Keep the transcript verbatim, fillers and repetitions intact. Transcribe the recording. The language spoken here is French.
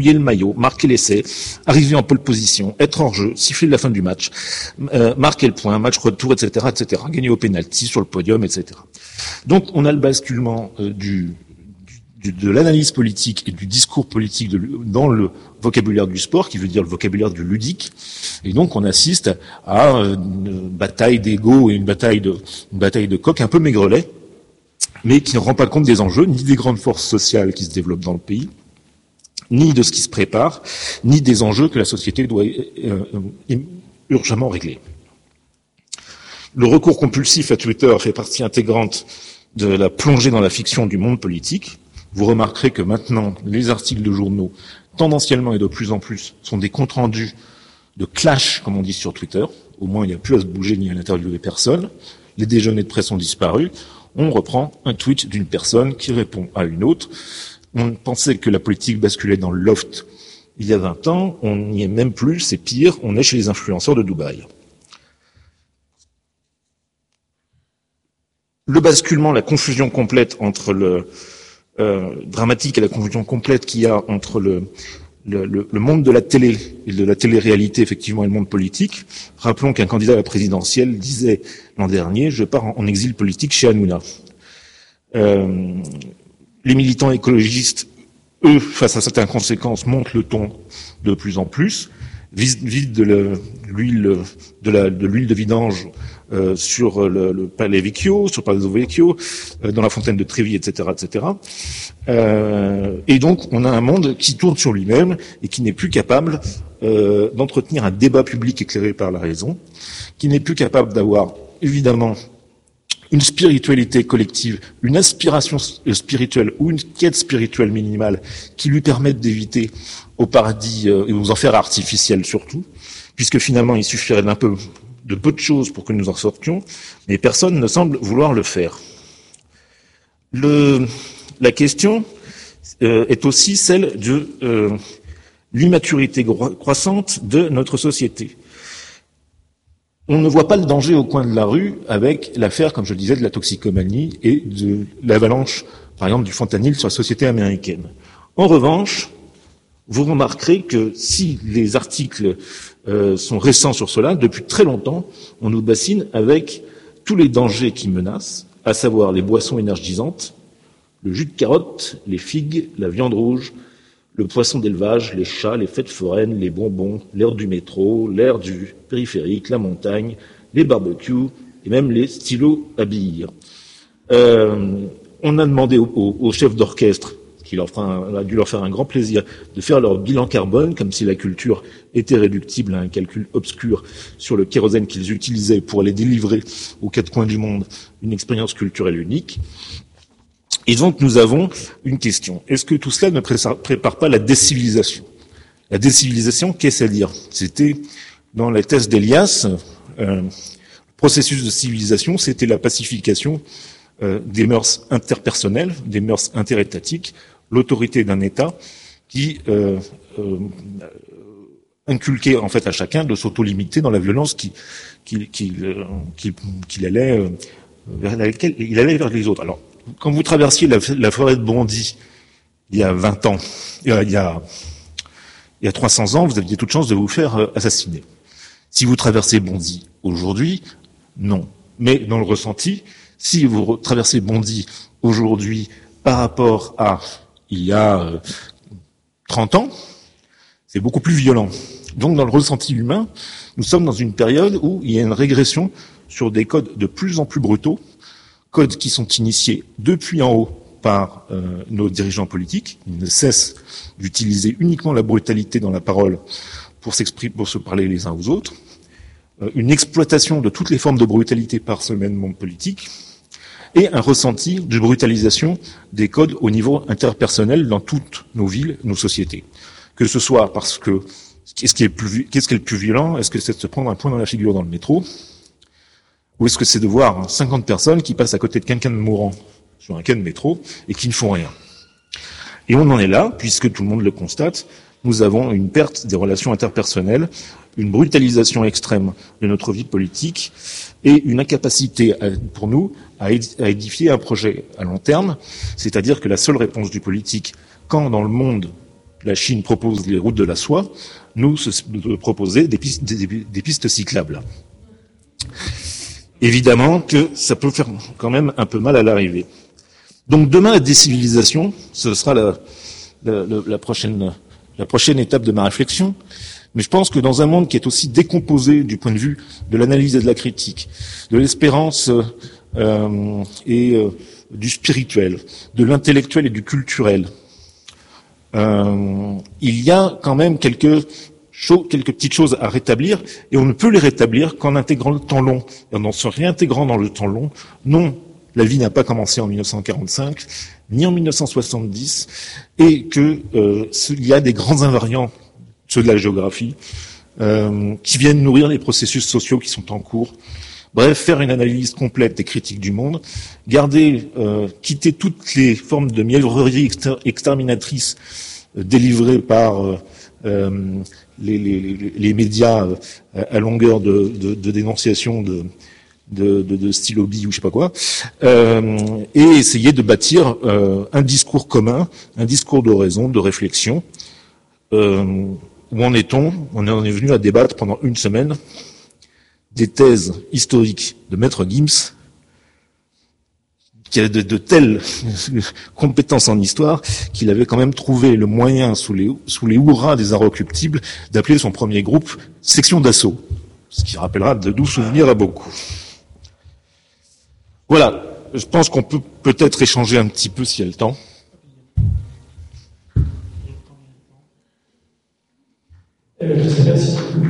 mouiller le maillot, marquer l'essai, arriver en pole position, être hors jeu, siffler la fin du match, euh, marquer le point, match retour, et cetera, et cetera, gagner au pénalty, sur le podium, et cetera. Donc on a le basculement euh, du, du de l'analyse politique et du discours politique de, dans le vocabulaire du sport, qui veut dire le vocabulaire du ludique, et donc on assiste à une bataille d'ego et une bataille de une bataille de coq un peu maigrelet, mais qui ne rend pas compte des enjeux, ni des grandes forces sociales qui se développent dans le pays, ni de ce qui se prépare, ni des enjeux que la société doit euh, euh, urgemment régler. Le recours compulsif à Twitter fait partie intégrante de la plongée dans la fiction du monde politique. Vous remarquerez que maintenant, les articles de journaux, tendanciellement et de plus en plus, sont des comptes rendus de clash, comme on dit sur Twitter. Au moins, il n'y a plus à se bouger ni à interviewer personne. Les déjeuners de presse ont disparu. On reprend un tweet d'une personne qui répond à une autre. On pensait que la politique basculait dans le loft il y a vingt ans, on n'y est même plus, c'est pire, on est chez les influenceurs de Dubaï. Le basculement, la confusion complète entre le euh, dramatique et la confusion complète qu'il y a entre le, le, le, le monde de la télé et de la télé-réalité, effectivement, et le monde politique. Rappelons qu'un candidat à la présidentielle disait l'an dernier, je pars en, en exil politique chez Hanouna. Euh, Les militants écologistes, eux, face à certaines conséquences, montent le ton de plus en plus, vident de l'huile de, la, de l'huile de vidange euh, sur le, le Palais Vecchio, sur Palazzo Vecchio, euh, dans la fontaine de Trévi, et cetera, et cetera. Euh, et donc, on a un monde qui tourne sur lui-même et qui n'est plus capable euh, d'entretenir un débat public éclairé par la raison, qui n'est plus capable d'avoir, évidemment, une spiritualité collective, une aspiration spirituelle ou une quête spirituelle minimale qui lui permette d'éviter au paradis euh, et aux enfers artificiels surtout, puisque finalement il suffirait d'un peu de peu de choses pour que nous en sortions, mais personne ne semble vouloir le faire. Le, la question euh, est aussi celle de euh, l'immaturité croissante de notre société. On ne voit pas le danger au coin de la rue avec l'affaire, comme je le disais, de la toxicomanie et de l'avalanche, par exemple, du fentanyl sur la société américaine. En revanche, vous remarquerez que si les articles euh, sont récents sur cela, depuis très longtemps, on nous bassine avec tous les dangers qui menacent, à savoir les boissons énergisantes, le jus de carotte, les figues, la viande rouge, le poisson d'élevage, les chats, les fêtes foraines, les bonbons, l'air du métro, l'air du périphérique, la montagne, les barbecues et même les stylos à billes. Euh, on a demandé aux au, au chefs d'orchestre, qui leur fera un, a dû leur faire un grand plaisir, de faire leur bilan carbone, comme si la culture était réductible à un calcul obscur sur le kérosène qu'ils utilisaient pour aller délivrer aux quatre coins du monde une expérience culturelle unique. Et donc nous avons une question. Est-ce que tout cela ne prépare pas la décivilisation? La décivilisation, qu'est-ce à dire? C'était dans la thèse d'Elias, euh, le processus de civilisation, c'était la pacification euh, des mœurs interpersonnelles, des mœurs interétatiques, l'autorité d'un État qui euh, euh, inculquait en fait à chacun de s'auto-limiter dans la violence qui, qui, qui, euh, qui, qu'il allait euh, vers laquelle il allait vers les autres. Alors, quand vous traversiez la, la forêt de Bondy il y a vingt ans, il y a, il y a trois cents ans, vous aviez toute chance de vous faire euh, assassiner. Si vous traversez Bondy aujourd'hui, non. Mais dans le ressenti, si vous traversez Bondy aujourd'hui par rapport à il y a euh, trente ans, c'est beaucoup plus violent. Donc dans le ressenti humain, nous sommes dans une période où il y a une régression sur des codes de plus en plus brutaux, codes qui sont initiés depuis en haut par euh, nos dirigeants politiques. Ils ne cessent d'utiliser uniquement la brutalité dans la parole pour s'exprimer, pour se parler les uns aux autres. Euh, une exploitation de toutes les formes de brutalité par ce même monde politique et un ressenti de brutalisation des codes au niveau interpersonnel dans toutes nos villes, nos sociétés. Que ce soit parce que qu'est-ce qui est, plus, qu'est-ce qui est le plus violent? Est-ce que c'est de se prendre un point dans la figure dans le métro? Ou est-ce que c'est de voir cinquante personnes qui passent à côté de quelqu'un de mourant sur un quai de métro et qui ne font rien? Et on en est là, puisque tout le monde le constate, nous avons une perte des relations interpersonnelles, une brutalisation extrême de notre vie politique et une incapacité à, pour nous à édifier un projet à long terme, c'est-à-dire que la seule réponse du politique, quand dans le monde la Chine propose les routes de la soie, nous, de proposer des pistes, des, des pistes cyclables. Évidemment que ça peut faire quand même un peu mal à l'arrivée. Donc demain, la décivilisation, ce sera la, la, la, la, prochaine, la prochaine étape de ma réflexion. Mais je pense que dans un monde qui est aussi décomposé du point de vue de l'analyse et de la critique, de l'espérance euh, et euh, du spirituel, de l'intellectuel et du culturel, euh, il y a quand même quelques choses, quelques petites choses à rétablir, et on ne peut les rétablir qu'en intégrant le temps long. Et en se réintégrant dans le temps long, non, la vie n'a pas commencé en mille neuf cent quarante-cinq, ni en mille neuf cent soixante-dix, et que euh, il y a des grands invariants, ceux de la géographie, euh, qui viennent nourrir les processus sociaux qui sont en cours. Bref, faire une analyse complète et critique du monde, garder, euh, quitter toutes les formes de mièvrerie exter exterminatrice euh, délivrées par euh, euh, les, les, les médias euh, à longueur de, de, de dénonciation de, de, de, de stylo-bi ou je sais pas quoi, euh, et essayer de bâtir euh, un discours commun, un discours de raison, de réflexion. Euh, où en est-on? On en est venu à débattre pendant une semaine des thèses historiques de Maître Gims, qui a de, de telles compétences en histoire qu'il avait quand même trouvé le moyen, sous les, sous les hurrahs des inrecuptibles, d'appeler son premier groupe « Section d'assaut », ce qui rappellera de doux souvenirs à beaucoup. Voilà, je pense qu'on peut peut-être échanger un petit peu s'il y a le temps. Je ne sais pas si